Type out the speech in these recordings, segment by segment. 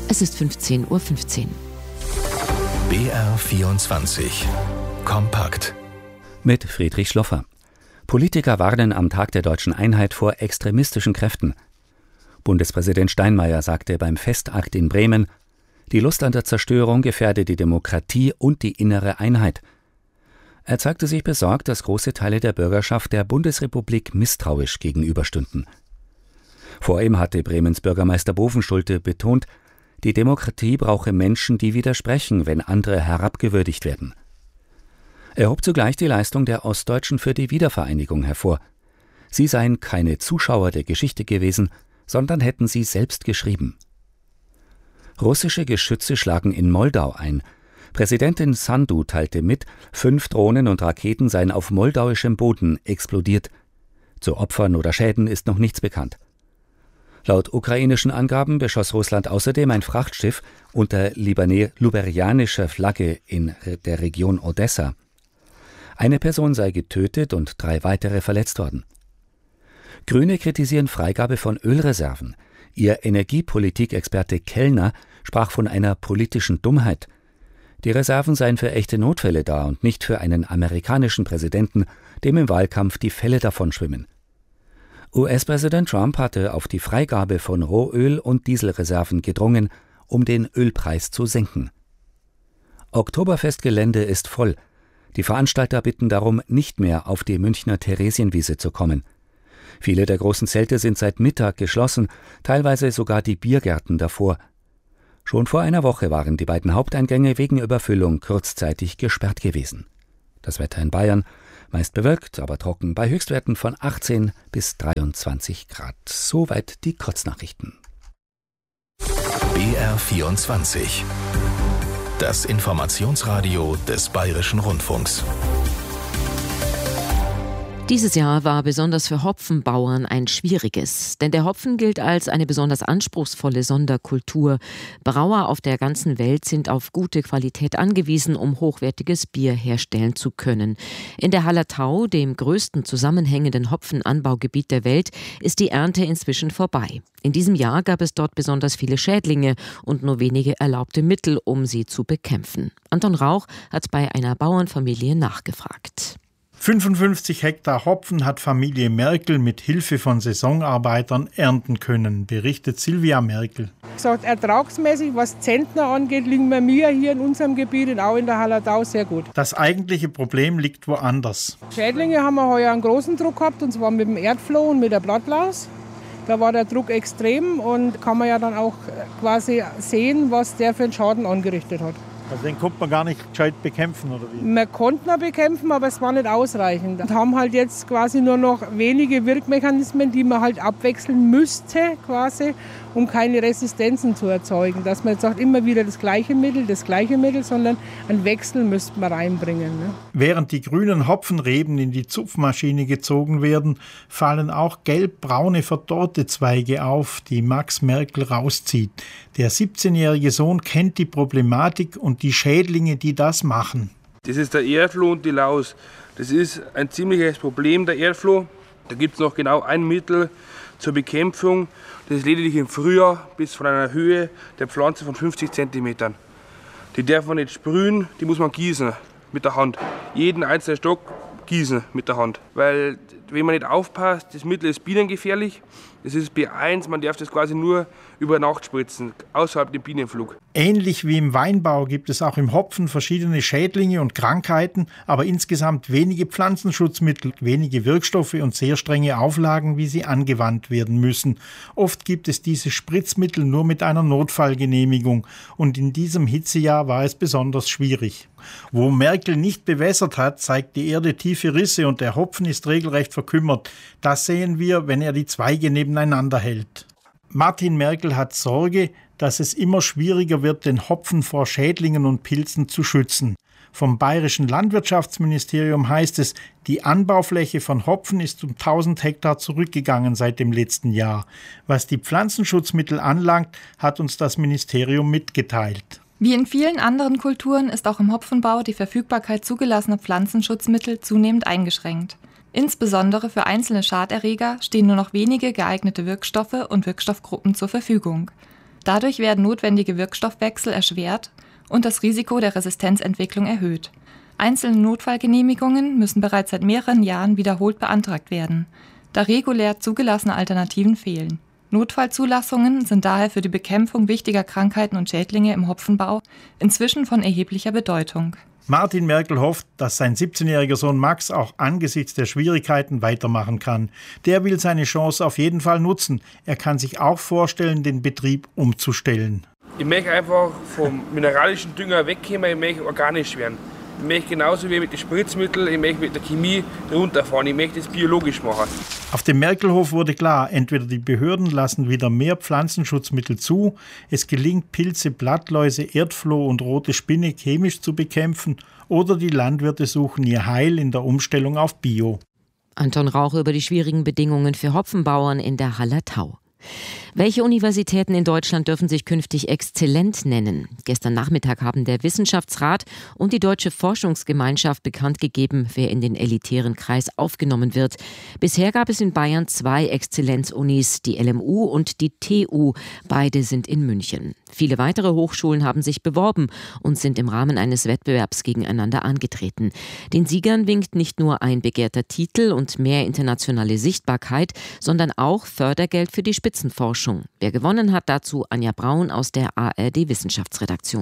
Es ist 15:15 Uhr. BR24 Kompakt mit Friedrich Schloffer. Politiker warnen am Tag der Deutschen Einheit vor extremistischen Kräften. Bundespräsident Steinmeier sagte beim Festakt in Bremen, die Lust an der Zerstörung gefährde die Demokratie und die innere Einheit. Er zeigte sich besorgt, dass große Teile der Bürgerschaft der Bundesrepublik misstrauisch gegenüberstünden. Vor ihm hatte Bremens Bürgermeister Bovenschulte betont, die Demokratie brauche Menschen, die widersprechen, wenn andere herabgewürdigt werden. Er hob zugleich die Leistung der Ostdeutschen für die Wiedervereinigung hervor. Sie seien keine Zuschauer der Geschichte gewesen, sondern hätten sie selbst geschrieben. Russische Geschütze schlagen in Moldau ein. Präsidentin Sandu teilte mit, 5 Drohnen und Raketen seien auf moldauischem Boden explodiert. Zu Opfern oder Schäden ist noch nichts bekannt. Laut ukrainischen Angaben beschoss Russland außerdem ein Frachtschiff unter liberianischer Flagge in der Region Odessa. Eine Person sei getötet und 3 weitere verletzt worden. Grüne kritisieren Freigabe von Ölreserven. Ihr Energiepolitikexperte Kellner sprach von einer politischen Dummheit. Die Reserven seien für echte Notfälle da und nicht für einen amerikanischen Präsidenten, dem im Wahlkampf die Fälle davonschwimmen. US-Präsident Trump hatte auf die Freigabe von Rohöl- und Dieselreserven gedrungen, um den Ölpreis zu senken. Oktoberfestgelände ist voll. Die Veranstalter bitten darum, nicht mehr auf die Münchner Theresienwiese zu kommen. Viele der großen Zelte sind seit Mittag geschlossen, teilweise sogar die Biergärten davor. Schon vor einer Woche waren die beiden Haupteingänge wegen Überfüllung kurzzeitig gesperrt gewesen. Das Wetter in Bayern: meist bewölkt, aber trocken, bei Höchstwerten von 18 bis 23 Grad. Soweit die Kurznachrichten. BR24 Das Informationsradio des Bayerischen Rundfunks. Dieses Jahr war besonders für Hopfenbauern ein schwieriges, denn der Hopfen gilt als eine besonders anspruchsvolle Sonderkultur. Brauer auf der ganzen Welt sind auf gute Qualität angewiesen, um hochwertiges Bier herstellen zu können. In der Hallertau, dem größten zusammenhängenden Hopfenanbaugebiet der Welt, ist die Ernte inzwischen vorbei. In diesem Jahr gab es dort besonders viele Schädlinge und nur wenige erlaubte Mittel, um sie zu bekämpfen. Anton Rauch hat bei einer Bauernfamilie nachgefragt. 55 Hektar Hopfen hat Familie Merkel mit Hilfe von Saisonarbeitern ernten können, berichtet Silvia Merkel. Gesagt, ertragsmäßig, was Zentner angeht, liegen wir hier in unserem Gebiet und auch in der Hallertau sehr gut. Das eigentliche Problem liegt woanders. Schädlinge haben wir heuer einen großen Druck gehabt, und zwar mit dem Erdfloh und mit der Blattlaus. Da war der Druck extrem und kann man ja dann auch quasi sehen, was der für einen Schaden angerichtet hat. Also den konnte man gar nicht gescheit bekämpfen, oder wie? Wir konnten ihn bekämpfen, aber es war nicht ausreichend. Wir haben halt jetzt quasi nur noch wenige Wirkmechanismen, die man halt abwechseln müsste, quasi, um keine Resistenzen zu erzeugen. Dass man jetzt sagt, immer wieder das gleiche Mittel, sondern einen Wechsel müsste man reinbringen. Ne? Während die grünen Hopfenreben in die Zupfmaschine gezogen werden, fallen auch gelb-braune verdorrte Zweige auf, die Max Merkel rauszieht. Der 17-jährige Sohn kennt die Problematik und die Schädlinge, die das machen. Das ist der Erdfloh und die Laus. Das ist ein ziemliches Problem, der Erdfloh. Da gibt es noch genau ein Mittel zur Bekämpfung. Das ist lediglich im Frühjahr bis von einer Höhe der Pflanze von 50 cm. Die darf man nicht sprühen, die muss man gießen mit der Hand. Jeden einzelnen Stock gießen mit der Hand. Weil, wenn man nicht aufpasst, das Mittel ist bienengefährlich. Das ist B1, man darf das quasi nur über Nacht spritzen, außerhalb dem Bienenflug. Ähnlich wie im Weinbau gibt es auch im Hopfen verschiedene Schädlinge und Krankheiten, aber insgesamt wenige Pflanzenschutzmittel, wenige Wirkstoffe und sehr strenge Auflagen, wie sie angewandt werden müssen. Oft gibt es diese Spritzmittel nur mit einer Notfallgenehmigung und in diesem Hitzejahr war es besonders schwierig. Wo Merkel nicht bewässert hat, zeigt die Erde tiefe Risse und der Hopfen ist regelrecht verkümmert. Das sehen wir, wenn er die Zweige nebeneinander hält. Martin Merkel hat Sorge, dass es immer schwieriger wird, den Hopfen vor Schädlingen und Pilzen zu schützen. Vom Bayerischen Landwirtschaftsministerium heißt es, die Anbaufläche von Hopfen ist um 1000 Hektar zurückgegangen seit dem letzten Jahr. Was die Pflanzenschutzmittel anlangt, hat uns das Ministerium mitgeteilt. Wie in vielen anderen Kulturen ist auch im Hopfenbau die Verfügbarkeit zugelassener Pflanzenschutzmittel zunehmend eingeschränkt. Insbesondere für einzelne Schaderreger stehen nur noch wenige geeignete Wirkstoffe und Wirkstoffgruppen zur Verfügung. Dadurch werden notwendige Wirkstoffwechsel erschwert und das Risiko der Resistenzentwicklung erhöht. Einzelne Notfallgenehmigungen müssen bereits seit mehreren Jahren wiederholt beantragt werden, da regulär zugelassene Alternativen fehlen. Notfallzulassungen sind daher für die Bekämpfung wichtiger Krankheiten und Schädlinge im Hopfenbau inzwischen von erheblicher Bedeutung. Martin Merkel hofft, dass sein 17-jähriger Sohn Max auch angesichts der Schwierigkeiten weitermachen kann. Der will seine Chance auf jeden Fall nutzen. Er kann sich auch vorstellen, den Betrieb umzustellen. Ich möchte einfach vom mineralischen Dünger wegkommen, ich möchte organisch werden. Ich möchte genauso wie mit den Spritzmitteln, ich möchte mit der Chemie runterfahren, ich möchte es biologisch machen. Auf dem Merkelhof wurde klar, entweder die Behörden lassen wieder mehr Pflanzenschutzmittel zu, es gelingt Pilze, Blattläuse, Erdfloh und rote Spinne chemisch zu bekämpfen, oder die Landwirte suchen ihr Heil in der Umstellung auf Bio. Anton Rauch über die schwierigen Bedingungen für Hopfenbauern in der Hallertau. Welche Universitäten in Deutschland dürfen sich künftig exzellent nennen? Gestern Nachmittag haben der Wissenschaftsrat und die Deutsche Forschungsgemeinschaft bekannt gegeben, wer in den elitären Kreis aufgenommen wird. Bisher gab es in Bayern 2 Exzellenzunis, die LMU und die TU. Beide sind in München. Viele weitere Hochschulen haben sich beworben und sind im Rahmen eines Wettbewerbs gegeneinander angetreten. Den Siegern winkt nicht nur ein begehrter Titel und mehr internationale Sichtbarkeit, sondern auch Fördergeld für die Spitzenforschung. Wer gewonnen hat, dazu Anja Braun aus der ARD-Wissenschaftsredaktion.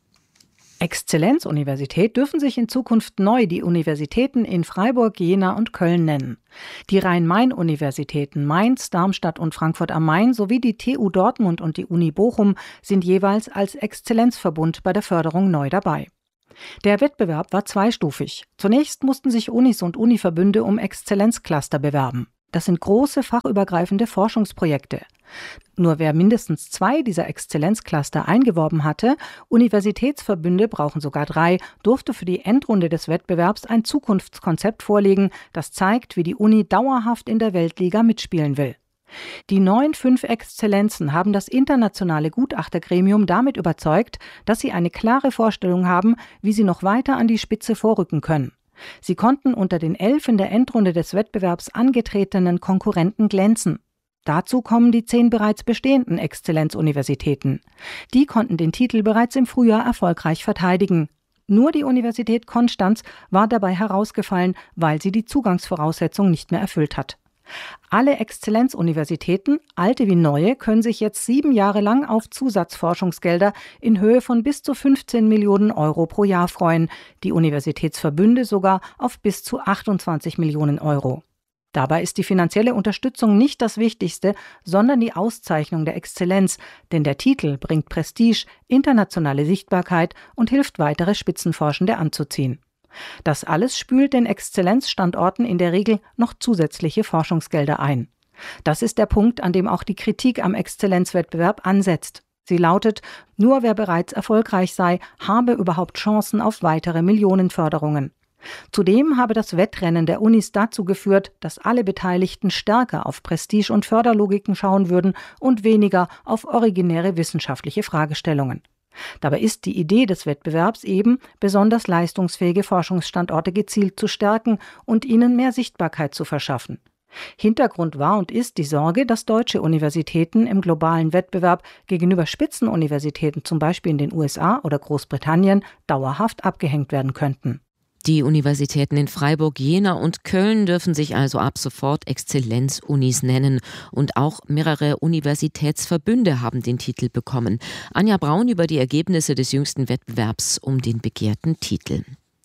Exzellenzuniversität dürfen sich in Zukunft neu die Universitäten in Freiburg, Jena und Köln nennen. Die Rhein-Main-Universitäten Mainz, Darmstadt und Frankfurt am Main sowie die TU Dortmund und die Uni Bochum sind jeweils als Exzellenzverbund bei der Förderung neu dabei. Der Wettbewerb war zweistufig. Zunächst mussten sich Unis und Univerbünde um Exzellenzcluster bewerben. Das sind große fachübergreifende Forschungsprojekte. Nur wer mindestens 2 dieser Exzellenzcluster eingeworben hatte, Universitätsverbünde brauchen sogar 3, durfte für die Endrunde des Wettbewerbs ein Zukunftskonzept vorlegen, das zeigt, wie die Uni dauerhaft in der Weltliga mitspielen will. Die neuen 5 Exzellenzen haben das internationale Gutachtergremium damit überzeugt, dass sie eine klare Vorstellung haben, wie sie noch weiter an die Spitze vorrücken können. Sie konnten unter den 11 in der Endrunde des Wettbewerbs angetretenen Konkurrenten glänzen. Dazu kommen die 10 bereits bestehenden Exzellenzuniversitäten. Die konnten den Titel bereits im Frühjahr erfolgreich verteidigen. Nur die Universität Konstanz war dabei herausgefallen, weil sie die Zugangsvoraussetzung nicht mehr erfüllt hat. Alle Exzellenzuniversitäten, alte wie neue, können sich jetzt 7 Jahre lang auf Zusatzforschungsgelder in Höhe von bis zu 15 Millionen Euro pro Jahr freuen, die Universitätsverbünde sogar auf bis zu 28 Millionen Euro. Dabei ist die finanzielle Unterstützung nicht das Wichtigste, sondern die Auszeichnung der Exzellenz, denn der Titel bringt Prestige, internationale Sichtbarkeit und hilft, weitere Spitzenforschende anzuziehen. Das alles spült den Exzellenzstandorten in der Regel noch zusätzliche Forschungsgelder ein. Das ist der Punkt, an dem auch die Kritik am Exzellenzwettbewerb ansetzt. Sie lautet, nur wer bereits erfolgreich sei, habe überhaupt Chancen auf weitere Millionenförderungen. Zudem habe das Wettrennen der Unis dazu geführt, dass alle Beteiligten stärker auf Prestige- und Förderlogiken schauen würden und weniger auf originäre wissenschaftliche Fragestellungen. Dabei ist die Idee des Wettbewerbs eben, besonders leistungsfähige Forschungsstandorte gezielt zu stärken und ihnen mehr Sichtbarkeit zu verschaffen. Hintergrund war und ist die Sorge, dass deutsche Universitäten im globalen Wettbewerb gegenüber Spitzenuniversitäten, zum Beispiel in den USA oder Großbritannien, dauerhaft abgehängt werden könnten. Die Universitäten in Freiburg, Jena und Köln dürfen sich also ab sofort Exzellenzunis nennen. Und auch mehrere Universitätsverbünde haben den Titel bekommen. Anja Braun über die Ergebnisse des jüngsten Wettbewerbs um den begehrten Titel.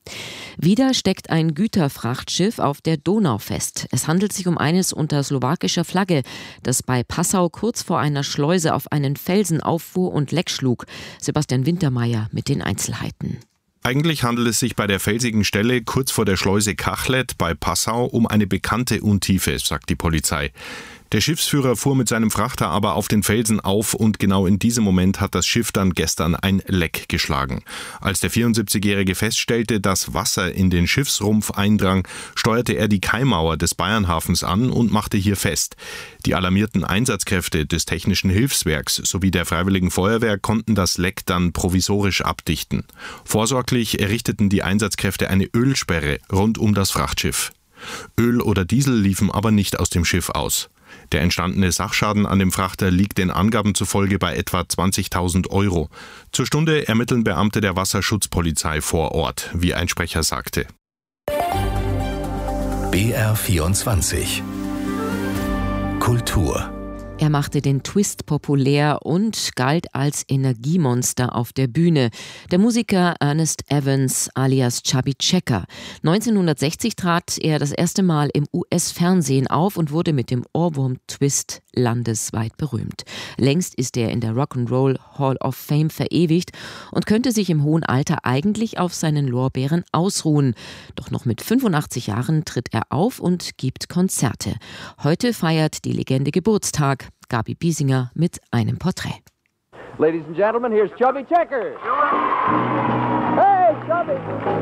Wieder steckt ein Güterfrachtschiff auf der Donau fest. Es handelt sich um eines unter slowakischer Flagge, das bei Passau kurz vor einer Schleuse auf einen Felsen auffuhr und Leck schlug. Sebastian Wintermeyer mit den Einzelheiten. Eigentlich handelt es sich bei der felsigen Stelle kurz vor der Schleuse Kachlet bei Passau um eine bekannte Untiefe, sagt die Polizei. Der Schiffsführer fuhr mit seinem Frachter aber auf den Felsen auf und genau in diesem Moment hat das Schiff dann gestern ein Leck geschlagen. Als der 74-Jährige feststellte, dass Wasser in den Schiffsrumpf eindrang, steuerte er die Kaimauer des Bayernhafens an und machte hier fest. Die alarmierten Einsatzkräfte des Technischen Hilfswerks sowie der Freiwilligen Feuerwehr konnten das Leck dann provisorisch abdichten. Vorsorglich errichteten die Einsatzkräfte eine Ölsperre rund um das Frachtschiff. Öl oder Diesel liefen aber nicht aus dem Schiff aus. Der entstandene Sachschaden an dem Frachter liegt den Angaben zufolge bei etwa 20.000 €. Zur Stunde ermitteln Beamte der Wasserschutzpolizei vor Ort, wie ein Sprecher sagte. BR24 Kultur. Er machte den Twist populär und galt als Energiemonster auf der Bühne. Der Musiker Ernest Evans alias Chubby Checker. 1960 trat er das erste Mal im US-Fernsehen auf und wurde mit dem Ohrwurm-Twist landesweit berühmt. Längst ist er in der Rock'n'Roll Hall of Fame verewigt und könnte sich im hohen Alter eigentlich auf seinen Lorbeeren ausruhen. Doch noch mit 85 Jahren tritt er auf und gibt Konzerte. Heute feiert die Legende Geburtstag. Gabi Biesinger mit einem Porträt. Ladies and gentlemen, here's Chubby Checker. Hey, Chubby!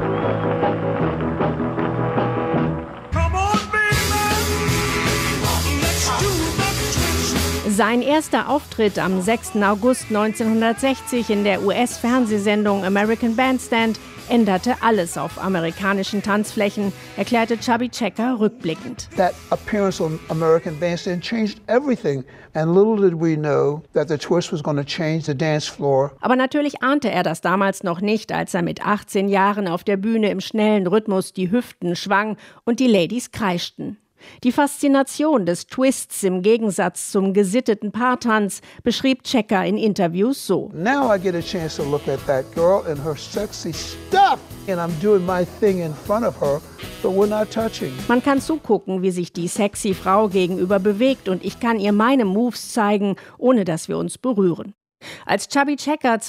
Come on, baby! Sein erster Auftritt am 6. August 1960 in der US-Fernsehsendung American Bandstand änderte alles auf amerikanischen Tanzflächen, erklärte Chubby Checker rückblickend. That appearance on American Bandstand changed everything. And little did we know that the twist was going to change the dance floor. Aber natürlich ahnte er das damals noch nicht, als er mit 18 Jahren auf der Bühne im schnellen Rhythmus die Hüften schwang und die Ladies kreischten. Die Faszination des Twists im Gegensatz zum gesitteten Paartanz beschrieb Checker in Interviews so. Now I get a chance to look at that girl and her sexy stuff. And I'm doing my thing in front of her, but we're not touching. Man kann zugucken, wie sich die sexy Frau gegenüber bewegt und ich kann ihr meine Moves zeigen, ohne dass wir uns berühren. Als Chubby Checker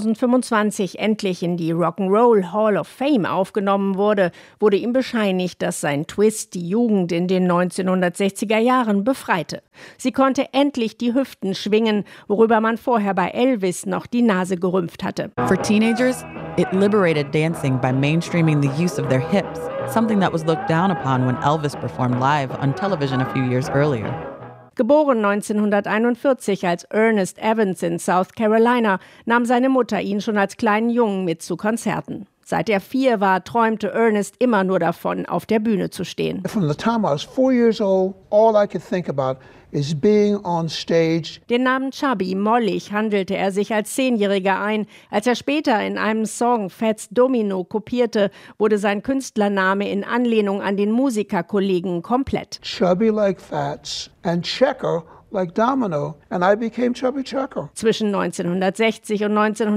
2025 endlich in die Rock'n'Roll Hall of Fame aufgenommen wurde, wurde ihm bescheinigt, dass sein Twist die Jugend in den 1960er Jahren befreite. Sie konnte endlich die Hüften schwingen, worüber man vorher bei Elvis noch die Nase gerümpft hatte. For teenagers, it liberated dancing by mainstreaming the use of their hips, something that was looked down upon when Elvis performed live on television a few years earlier. Geboren 1941 als Ernest Evans in South Carolina, nahm seine Mutter ihn schon als kleinen Jungen mit zu Konzerten. Seit er 4 war, träumte Ernest immer nur davon, auf der Bühne zu stehen. From the time I was 4 years old, all I could think about is being on stage. Den Namen Chubby mollig handelte er sich als 10-Jähriger ein. Als er später in einem Song Fats Domino kopierte, wurde sein Künstlername in Anlehnung an den Musikerkollegen komplett. Chubby like Fats and Checker like Domino, and I became Chubby Checker. Zwischen 1960 und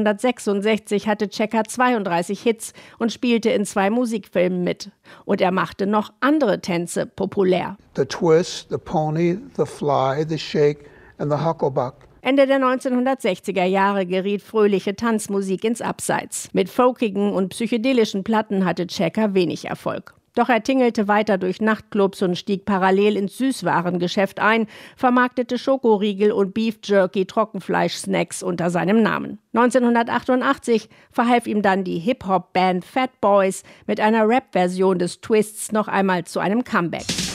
1966 hatte Checker 32 Hits und spielte in 2 Musikfilmen mit. Und er machte noch andere Tänze populär. The Twist, the Pony, the Fly, the Shake and the Hucklebuck. Ende der 1960er Jahre geriet fröhliche Tanzmusik ins Abseits. Mit folkigen und psychedelischen Platten hatte Checker wenig Erfolg. Doch er tingelte weiter durch Nachtclubs und stieg parallel ins Süßwarengeschäft ein, vermarktete Schokoriegel und Beef Jerky Trockenfleisch-Snacks unter seinem Namen. 1988 verhalf ihm dann die Hip-Hop-Band Fat Boys mit einer Rap-Version des Twists noch einmal zu einem Comeback.